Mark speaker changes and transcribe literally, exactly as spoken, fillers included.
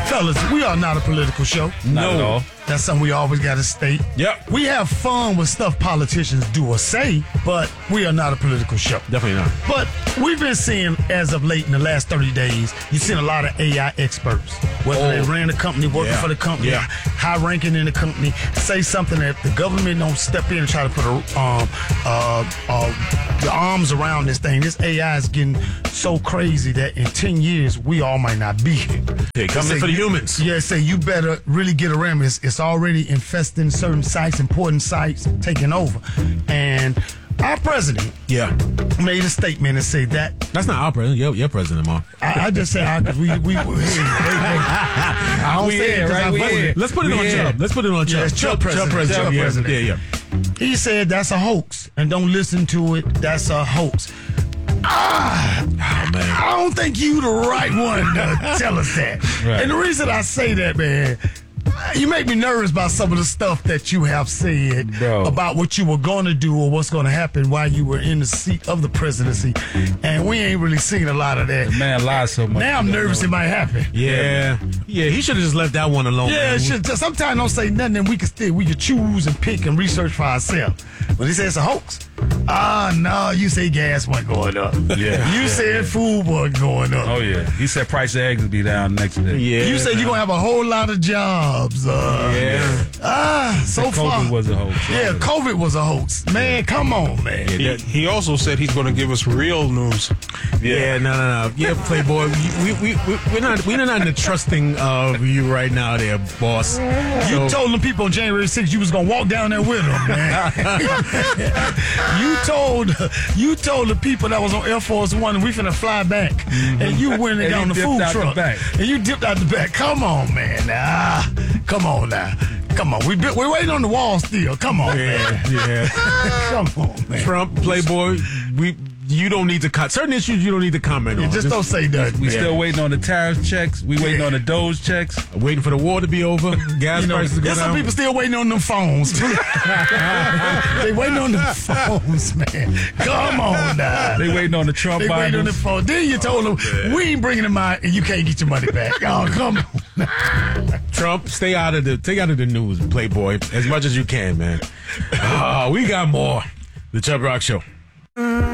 Speaker 1: Fellas, we are not a political show.
Speaker 2: Not
Speaker 3: No.
Speaker 2: at all.
Speaker 1: That's something we always got to state.
Speaker 3: Yep.
Speaker 1: We have fun with stuff politicians do or say, but we are not a political show.
Speaker 3: Definitely not.
Speaker 1: But we've been seeing, as of late in the last thirty days, you've seen a lot of A I experts, whether
Speaker 3: Oh.
Speaker 1: they ran the company, working
Speaker 3: Yeah.
Speaker 1: for the company,
Speaker 3: Yeah.
Speaker 1: high ranking in the company, say something that the government don't step in and try to put a, um, uh, uh, the arms around this thing. This A I is getting so crazy that in ten years, we all might not be here.
Speaker 3: Hey, coming
Speaker 1: Say
Speaker 3: for the
Speaker 1: you-
Speaker 3: humans.
Speaker 1: Yeah, say you better really get around this. It's already infesting certain sites, important sites, taking over. And our president
Speaker 3: Yeah.
Speaker 1: made a statement and say that.
Speaker 3: That's not our president. Your, your president, Mark.
Speaker 1: I, I just say our because we we. we hey, hey, I don't
Speaker 2: We
Speaker 1: say
Speaker 2: here,
Speaker 1: it 'cause
Speaker 2: right?
Speaker 1: I
Speaker 2: We
Speaker 1: voted.
Speaker 2: here.
Speaker 3: Let's put it
Speaker 2: We
Speaker 3: on
Speaker 2: here.
Speaker 3: Chubb. Let's put it on Chubb.
Speaker 1: Yeah, it's Chubb president.
Speaker 3: president.
Speaker 1: Chubb
Speaker 3: yeah,
Speaker 1: president.
Speaker 3: Yeah, yeah.
Speaker 1: He said that's a hoax, and don't listen to it. That's a hoax. Ah,
Speaker 3: Oh, man.
Speaker 1: I don't think you the right one to tell us that.
Speaker 2: Right.
Speaker 1: And the reason I say that, man, you make me nervous about some of the stuff that you have said
Speaker 2: Bro.
Speaker 1: about what you were going to do or what's going to happen while you were in the seat of the presidency. And we ain't really seen a lot of that.
Speaker 2: Man lies so much.
Speaker 1: Now I'm nervous it might happen.
Speaker 3: Yeah. Yeah, he should have just left that one alone.
Speaker 1: Yeah,
Speaker 3: man.
Speaker 1: it should. Sometimes don't say nothing, and we can still we can choose and pick and research for ourselves. But he said it's a hoax. Ah, no, you say gas wasn't going up.
Speaker 2: Yeah.
Speaker 1: You
Speaker 2: Yeah,
Speaker 1: said food wasn't going up.
Speaker 2: Oh, yeah. He said price of eggs would be down next day.
Speaker 3: Yeah.
Speaker 1: You said you're gonna have a whole lot of jobs. Uh,
Speaker 3: Yeah.
Speaker 1: Ah, so
Speaker 2: COVID
Speaker 1: far.
Speaker 2: was a hoax.
Speaker 1: Yeah, COVID was a hoax. Man, come on, man.
Speaker 4: He, he also said he's going to give us real news.
Speaker 3: Yeah, no, no, no. Yeah, Playboy, we, we, we, we're not we're not in the trusting of you right now there, boss.
Speaker 1: You
Speaker 3: So-
Speaker 1: told them people on January sixth you was gonna walk down there with them, man. you told you told the people that was on Air Force One we finna fly back, and you went and
Speaker 2: And
Speaker 1: got
Speaker 2: he
Speaker 1: on the
Speaker 2: dipped
Speaker 1: food
Speaker 2: out the
Speaker 1: truck,
Speaker 2: back.
Speaker 1: and you dipped out the back. Come on, man. Nah, come on now. Come on. We been, we're waiting on the wall still. Come on, man.
Speaker 3: Yeah, yeah.
Speaker 1: Come on, man.
Speaker 3: Trump, Playboy, we you don't need to cut certain issues. You don't need to comment
Speaker 1: You
Speaker 3: on.
Speaker 1: just don't say nothing.
Speaker 2: We
Speaker 1: man.
Speaker 2: still waiting on the tariff checks. We waiting
Speaker 1: Yeah.
Speaker 2: on the Doge checks.
Speaker 3: waiting for the war to be over. Gas
Speaker 1: You know,
Speaker 3: prices to go
Speaker 1: there's some
Speaker 3: down.
Speaker 1: people still waiting on them phones. They waiting on them phones, man. Come on now.
Speaker 2: They waiting on the Trump
Speaker 1: They waiting on the
Speaker 2: Bibles.
Speaker 1: phone. Then you told them, we ain't bringing them out and you can't get your money back. Oh, come on.
Speaker 3: Trump, stay out of the stay out of the news, Playboy, as much as you can, man. Ah, we got more. The Chubb Rock Show.